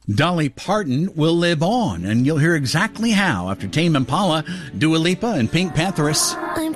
Dolly Parton will live on, and you'll hear exactly how after Tame Impala, Dua Lipa, and Pink Pantheress. I'm